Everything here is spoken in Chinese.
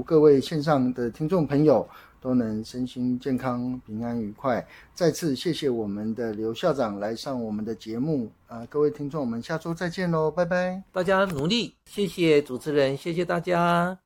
祝各位线上的听众朋友都能身心健康、平安愉快。再次谢谢我们的刘校长来上我们的节目。各位听众，我们下周再见喽，拜拜。 大家努力，谢谢主持人，谢谢大家。